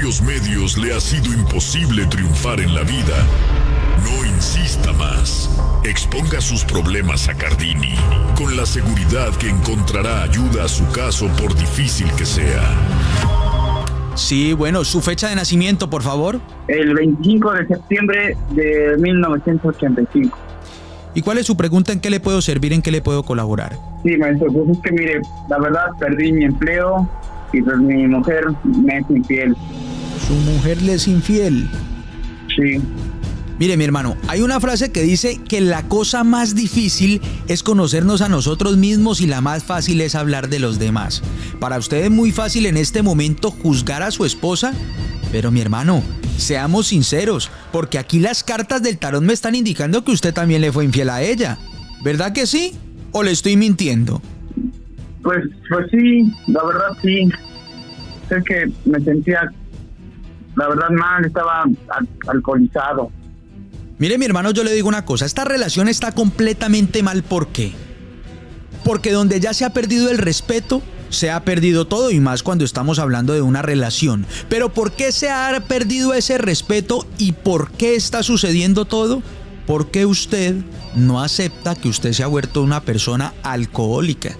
propios medios le ha sido imposible triunfar en la vida, no insista más. Exponga sus problemas a Cardini, con la seguridad que encontrará ayuda a su caso por difícil que sea. Sí, bueno, ¿su fecha de nacimiento, por favor? El 25 de septiembre de 1985. ¿Y cuál es su pregunta? ¿En qué le puedo servir? ¿En qué le puedo colaborar? Sí, maestro, pues es que mire, la verdad perdí mi empleo y pues mi mujer me es infiel. ¿Su mujer le es infiel? Sí. Mire, mi hermano, hay una frase que dice que la cosa más difícil es conocernos a nosotros mismos y la más fácil es hablar de los demás. Para usted es muy fácil en este momento juzgar a su esposa, pero mi hermano, seamos sinceros, porque aquí las cartas del tarot me están indicando que usted también le fue infiel a ella. ¿Verdad que sí? ¿O le estoy mintiendo? Pues sí, la verdad sí. Es que me sentía, la verdad, mal, estaba alcoholizado. Mire, mi hermano, yo le digo una cosa, esta relación está completamente mal. ¿Por qué? Porque donde ya se ha perdido el respeto, se ha perdido todo, y más cuando estamos hablando de una relación. Pero ¿por qué se ha perdido ese respeto y por qué está sucediendo todo? Porque usted no acepta que usted se ha vuelto una persona alcohólica.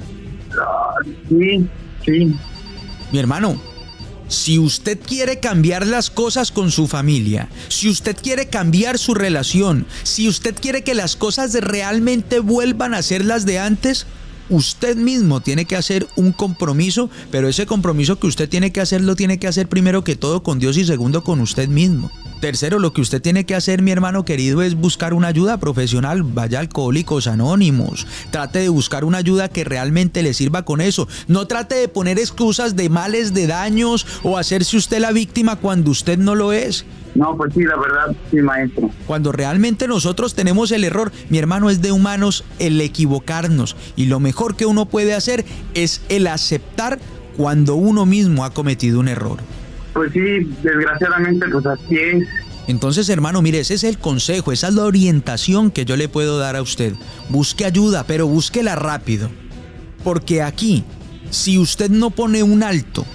Sí. Mi hermano, si usted quiere cambiar las cosas con su familia, si usted quiere cambiar su relación, si usted quiere que las cosas realmente vuelvan a ser las de antes, usted mismo tiene que hacer un compromiso, pero ese compromiso que usted tiene que hacer, lo tiene que hacer primero que todo con Dios y segundo con usted mismo. Tercero, lo que usted tiene que hacer, mi hermano querido, es buscar una ayuda profesional. Vaya a Alcohólicos Anónimos. Trate de buscar una ayuda que realmente le sirva con eso. No trate de poner excusas de males, de daños o hacerse usted la víctima cuando usted no lo es. No, pues sí, la verdad, sí, maestro. Cuando realmente nosotros tenemos el error, mi hermano, es de humanos el equivocarnos. Y lo mejor que uno puede hacer es el aceptar cuando uno mismo ha cometido un error. Pues sí, desgraciadamente, pues así es. Entonces, hermano, mire, ese es el consejo, esa es la orientación que yo le puedo dar a usted. Busque ayuda, pero búsquela rápido. Porque aquí, si usted no pone un alto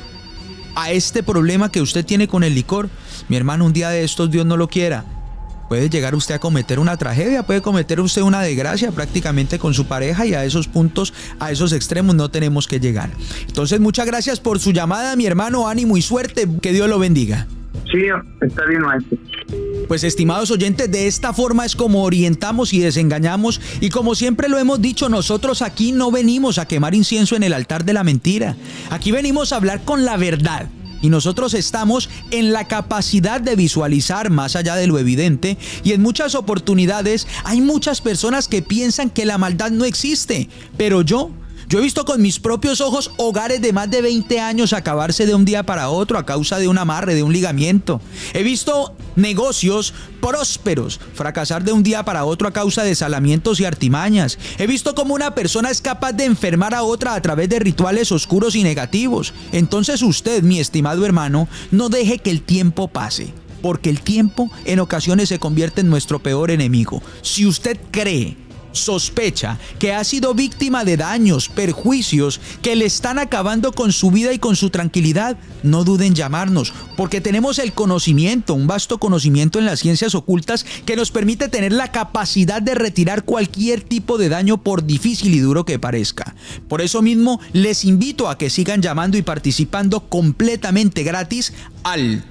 a este problema que usted tiene con el licor, mi hermano, un día de estos, Dios no lo quiera, puede llegar usted a cometer una tragedia, puede cometer usted una desgracia prácticamente con su pareja, y a esos puntos, a esos extremos no tenemos que llegar. Entonces, muchas gracias por su llamada, mi hermano, ánimo y suerte, que Dios lo bendiga. Sí, está bien, maestro. Pues, estimados oyentes, de esta forma es como orientamos y desengañamos, y como siempre lo hemos dicho, nosotros aquí no venimos a quemar incienso en el altar de la mentira, aquí venimos a hablar con la verdad. Y nosotros estamos en la capacidad de visualizar más allá de lo evidente, y en muchas oportunidades hay muchas personas que piensan que la maldad no existe, pero yo he visto con mis propios ojos hogares de más de 20 años acabarse de un día para otro a causa de un amarre, de un ligamiento. He visto negocios prósperos fracasar de un día para otro a causa de salamientos y artimañas. He visto cómo una persona es capaz de enfermar a otra a través de rituales oscuros y negativos. Entonces usted, mi estimado hermano, no deje que el tiempo pase, porque el tiempo en ocasiones se convierte en nuestro peor enemigo. Si usted cree, sospecha que ha sido víctima de daños, perjuicios que le están acabando con su vida y con su tranquilidad, no duden en llamarnos, porque tenemos el conocimiento, un vasto conocimiento en las ciencias ocultas que nos permite tener la capacidad de retirar cualquier tipo de daño, por difícil y duro que parezca. Por eso mismo les invito a que sigan llamando y participando completamente gratis al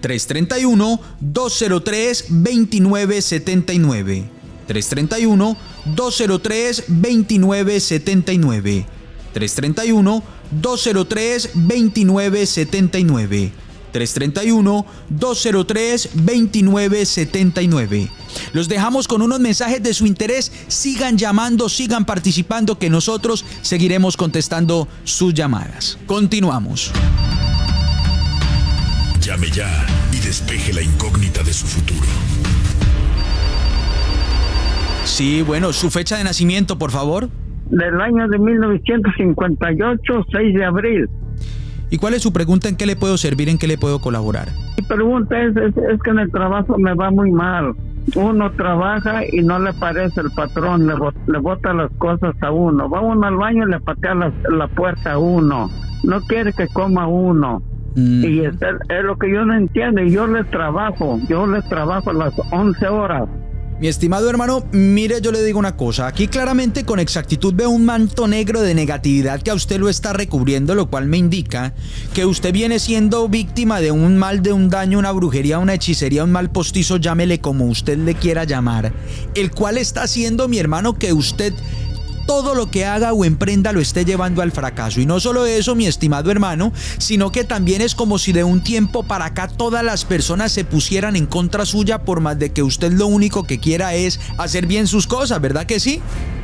331-203-2979. 331-203-2979. 331-203-2979. 331-203-2979. Los dejamos con unos mensajes de su interés. Sigan llamando, sigan participando, que nosotros seguiremos contestando sus llamadas. Continuamos. Llame ya y despeje la incógnita de su futuro. Sí, bueno, su fecha de nacimiento, por favor. Del año de 1958, 6 de abril. ¿Y cuál es su pregunta? ¿En qué le puedo servir? ¿En qué le puedo colaborar? Mi pregunta es que en el trabajo me va muy mal. Uno trabaja y no le parece el patrón, le bota las cosas a uno. Va uno al baño y le patea la puerta a uno. No quiere que coma uno. Y es lo que yo no entiendo. Yo les trabajo las 11 horas. Mi estimado hermano, mire, yo le digo una cosa. Aquí claramente con exactitud veo un manto negro de negatividad que a usted lo está recubriendo, lo cual me indica que usted viene siendo víctima de un mal, de un daño, una brujería, una hechicería, un mal postizo, llámele como usted le quiera llamar, el cual está haciendo, mi hermano, que usted todo lo que haga o emprenda lo esté llevando al fracaso. Y no solo eso, mi estimado hermano, sino que también es como si de un tiempo para acá todas las personas se pusieran en contra suya, por más de que usted lo único que quiera es hacer bien sus cosas, ¿verdad que sí?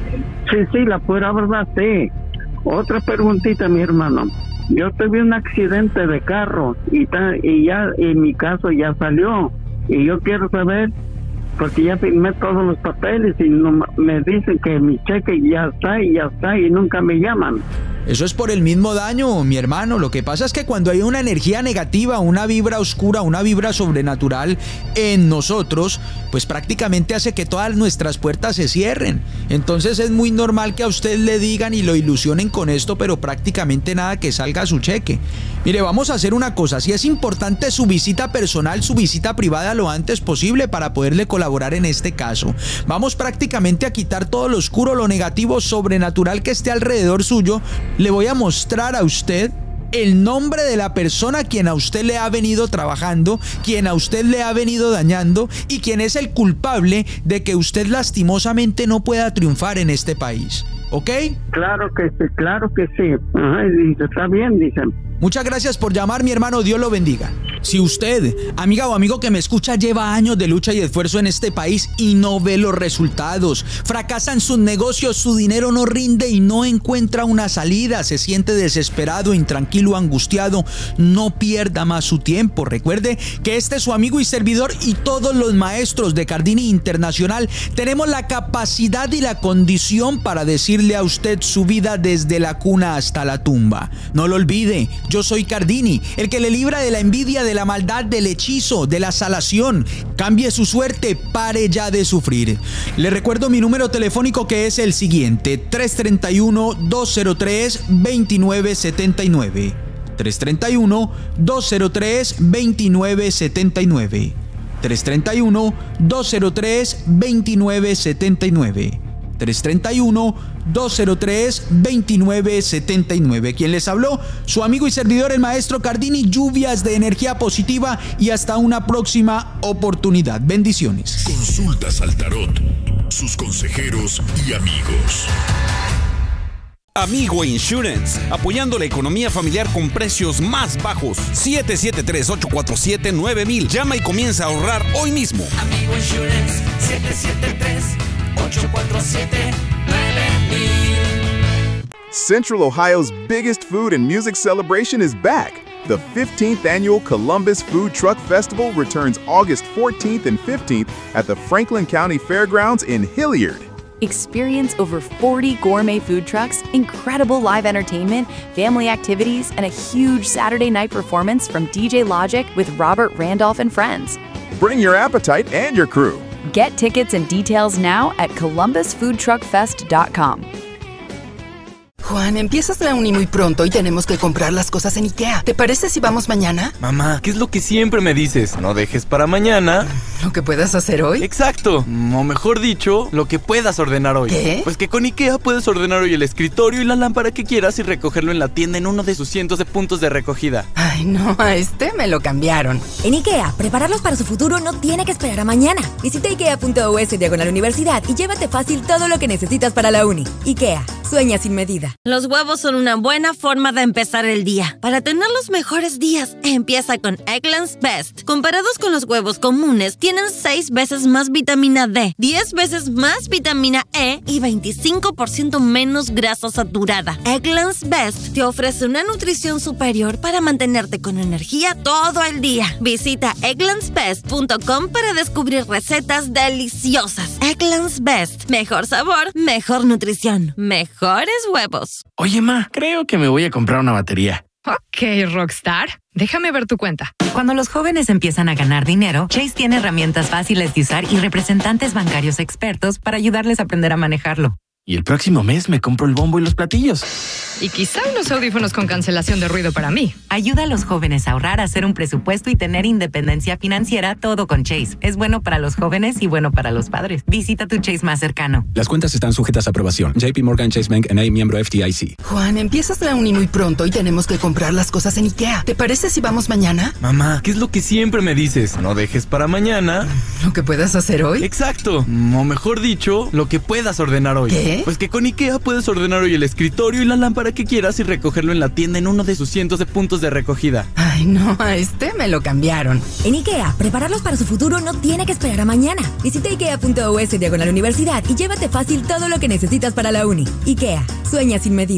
Sí, la pura verdad, sí. Otra preguntita, mi hermano. Yo tuve un accidente de carro y ya en mi caso ya salió. Y yo quiero saber, porque ya firmé todos los papeles y me dicen que mi cheque ya está y nunca me llaman. Eso es por el mismo daño, mi hermano. Lo que pasa es que cuando hay una energía negativa, una vibra oscura, una vibra sobrenatural en nosotros, pues prácticamente hace que todas nuestras puertas se cierren. Entonces es muy normal que a usted le digan y lo ilusionen con esto, pero prácticamente nada que salga a su cheque. Mire, vamos a hacer una cosa. Si es importante su visita personal, su visita privada lo antes posible para poderle colaborar en este caso. Vamos prácticamente a quitar todo lo oscuro, lo negativo, sobrenatural que esté alrededor suyo. Le voy a mostrar a usted el nombre de la persona quien a usted le ha venido trabajando, quien a usted le ha venido dañando y quien es el culpable de que usted lastimosamente no pueda triunfar en este país. ¿Ok? Claro que sí. Ajá, dice, está bien, dicen. Muchas gracias por llamar, mi hermano. Dios lo bendiga. Si usted, amiga o amigo que me escucha, lleva años de lucha y esfuerzo en este país y no ve los resultados, fracasa en sus negocios, su dinero no rinde y no encuentra una salida, se siente desesperado, intranquilo, angustiado, no pierda más su tiempo. Recuerde que este es su amigo y servidor y todos los maestros de Cardini Internacional tenemos la capacidad y la condición para decirle a usted su vida desde la cuna hasta la tumba. No lo olvide. Yo soy Cardini, el que le libra de la envidia, de la maldad, del hechizo, de la salación. Cambie su suerte, pare ya de sufrir. Le recuerdo mi número telefónico, que es el siguiente: 331-203-2979. 331-203-2979. 331-203-2979. 331-203-2979. Quien les habló, su amigo y servidor, el maestro Cardini. Lluvias de energía positiva y hasta una próxima oportunidad. Bendiciones. Consultas al tarot, sus consejeros y amigos. Amigo Insurance, apoyando la economía familiar con precios más bajos. 773-847-9000. Llama y comienza a ahorrar hoy mismo. Amigo Insurance, 773-847-9000. Central Ohio's biggest food and music celebration is back. The 15th annual Columbus Food Truck Festival returns August 14th and 15th at the Franklin County Fairgrounds in Hilliard. Experience over 40 gourmet food trucks, incredible live entertainment, family activities, and a huge Saturday night performance from DJ Logic with Robert Randolph and friends. Bring your appetite and your crew. Get tickets and details now at columbusfoodtruckfest.com. Juan, empiezas la uni muy pronto y tenemos que comprar las cosas en IKEA. ¿Te parece si vamos mañana? Mamá, ¿qué es lo que siempre me dices? No dejes para mañana ¿lo que puedas hacer hoy? Exacto, o mejor dicho, lo que puedas ordenar hoy. ¿Qué? Pues que con IKEA puedes ordenar hoy el escritorio y la lámpara que quieras y recogerlo en la tienda en uno de sus cientos de puntos de recogida. Ay, no, a este me lo cambiaron. En IKEA, prepararlos para su futuro no tiene que esperar a mañana. Visita ikea.us/universidad y llévate fácil todo lo que necesitas para la uni. IKEA, sueña sin medida. Los huevos son una buena forma de empezar el día. Para tener los mejores días, empieza con Eggland's Best. Comparados con los huevos comunes, tienen 6 veces más vitamina D, 10 veces más vitamina E y 25% menos grasa saturada. Eggland's Best te ofrece una nutrición superior para mantenerte con energía todo el día. Visita egglandsbest.com para descubrir recetas deliciosas. Eggland's Best. Mejor sabor, mejor nutrición, mejores huevos. Oye, ma, creo que me voy a comprar una batería. Ok, Rockstar. Déjame ver tu cuenta. Cuando los jóvenes empiezan a ganar dinero, Chase tiene herramientas fáciles de usar y representantes bancarios expertos para ayudarles a aprender a manejarlo. Y el próximo mes me compro el bombo y los platillos. Y quizá unos audífonos con cancelación de ruido para mí. Ayuda a los jóvenes a ahorrar, a hacer un presupuesto y tener independencia financiera, todo con Chase. Es bueno para los jóvenes y bueno para los padres. Visita tu Chase más cercano. Las cuentas están sujetas a aprobación. JP Morgan Chase Bank N.A., miembro FDIC. Juan, empiezas la uni muy pronto y tenemos que comprar las cosas en IKEA. ¿Te parece si vamos mañana? Mamá, ¿qué es lo que siempre me dices? No dejes para mañana ¿Lo que puedas hacer hoy? Exacto. O mejor dicho, lo que puedas ordenar hoy. ¿Qué? Pues que con IKEA puedes ordenar hoy el escritorio y la lámpara que quieras y recogerlo en la tienda en uno de sus cientos de puntos de recogida. Ay, no, a este me lo cambiaron. En IKEA, prepararlos para su futuro no tiene que esperar a mañana. Visita ikea.us/universidad y llévate fácil todo lo que necesitas para la uni. IKEA, sueña sin medida.